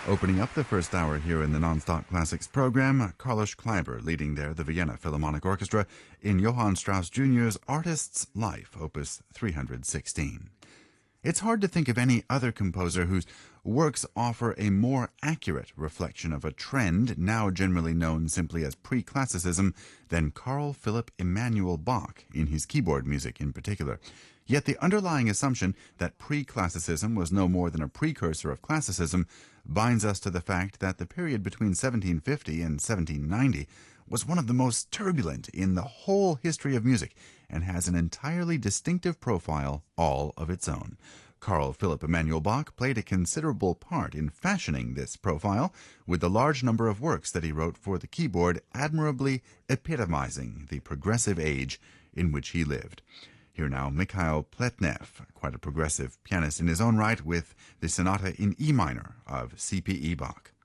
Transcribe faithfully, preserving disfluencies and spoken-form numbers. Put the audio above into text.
Opening up the first hour here in the Nonstop Classics program, Carlos Kleiber leading there the Vienna Philharmonic Orchestra in Johann Strauss Junior's Artist's Life, Opus three hundred sixteen. It's hard to think of any other composer whose works offer a more accurate reflection of a trend now generally known simply as pre-classicism than Carl Philipp Emanuel Bach in his keyboard music in particular. Yet the underlying assumption that pre-classicism was no more than a precursor of classicism binds us to the fact that the period between seventeen fifty and seventeen ninety was one of the most turbulent in the whole history of music and has an entirely distinctive profile all of its own. Carl Philipp Emanuel Bach played a considerable part in fashioning this profile, with the large number of works that he wrote for the keyboard admirably epitomizing the progressive age in which he lived. Here now, Mikhail Pletnev, quite a progressive pianist in his own right, with the Sonata in E minor of C P E Bach.